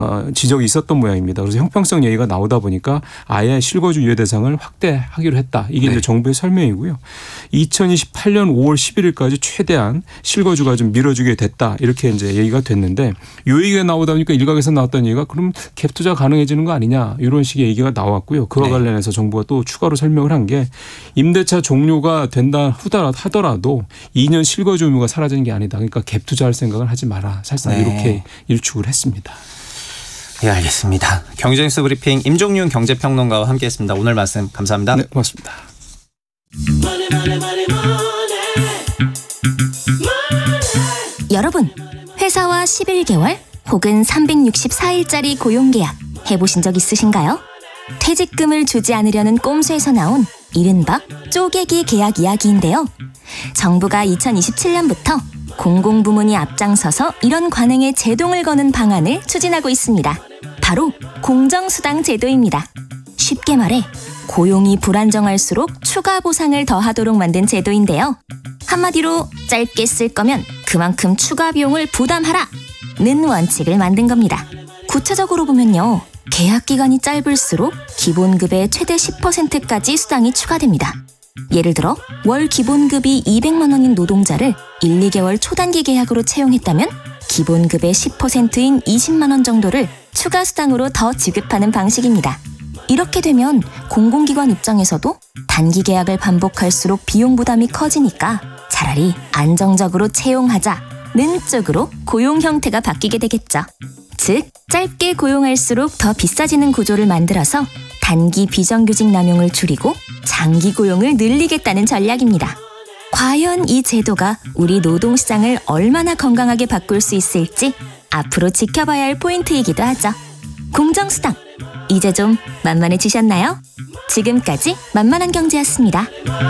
지적이 있었던 모양입니다. 그래서 형평성 얘기가 나오다 보니까 아예 실거주 유예 대상을 확대하기로 했다. 이게 네. 이제 정부의 설명이고요. 2028년 5월 11일까지 최대한 실거주가 좀 미뤄지게 됐다. 이렇게 이제 얘기가 됐는데 이 얘기가 나오다 보니까 일각에서 나왔던 얘기가 그럼 갭 투자 가능해지는 거 아니냐 이런 식의 얘기가 나왔고요. 그와 네. 관련해서 정부가 또 추가로 설명을 한 게 임대차 종료가 된다 하더라도 2년 실거주 의무가 사라지는 게 아니다. 그러니까 갭 투자할 생각을 하지 마라. 사실상 네. 이렇게 일축을 했습니다. 예, 알겠습니다. 경제뉴스 브리핑 임종윤 경제평론가와 함께했습니다. 오늘 말씀 감사합니다. 네, 고맙습니다. 여러분, 회사와 11개월 혹은 364일짜리 고용계약 해보신 적 있으신가요? 퇴직금을 주지 않으려는 꼼수에서 나온 이른바 쪼개기 계약 이야기인데요. 정부가 2027년부터 공공부문이 앞장서서 이런 관행에 제동을 거는 방안을 추진하고 있습니다. 바로 공정수당 제도입니다. 쉽게 말해 고용이 불안정할수록 추가 보상을 더하도록 만든 제도인데요. 한마디로 짧게 쓸 거면 그만큼 추가 비용을 부담하라! 는 원칙을 만든 겁니다. 구체적으로 보면요. 계약 기간이 짧을수록 기본급의 최대 10%까지 수당이 추가됩니다. 예를 들어 월 기본급이 200만 원인 노동자를 1, 2개월 초단기 계약으로 채용했다면 기본급의 10%인 20만 원 정도를 추가 수당으로 더 지급하는 방식입니다. 이렇게 되면 공공기관 입장에서도 단기 계약을 반복할수록 비용 부담이 커지니까 차라리 안정적으로 채용하자는 쪽으로 고용 형태가 바뀌게 되겠죠. 즉, 짧게 고용할수록 더 비싸지는 구조를 만들어서 단기 비정규직 남용을 줄이고 장기 고용을 늘리겠다는 전략입니다. 과연 이 제도가 우리 노동시장을 얼마나 건강하게 바꿀 수 있을지 앞으로 지켜봐야 할 포인트이기도 하죠. 공정수당, 이제 좀 만만해지셨나요? 지금까지 만만한 경제였습니다.